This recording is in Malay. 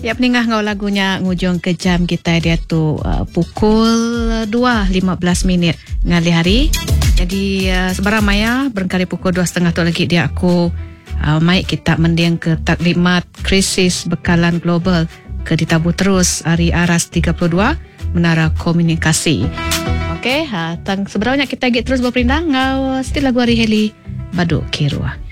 Ya, peningah ngau lagunya ngujung ke jam kita dia tu pukul 2.15 minit ngali hari. Jadi sebarang maya berengkali pukul 2.30 tu lagi dia aku mai kita mendiang ke taklimat krisis bekalan global ke ditabu terus hari Aras 32 Menara Komunikasi. Okey, tang seberapa kita terus berpindah ngau setiap lagu hari Heli Baduk Kirua.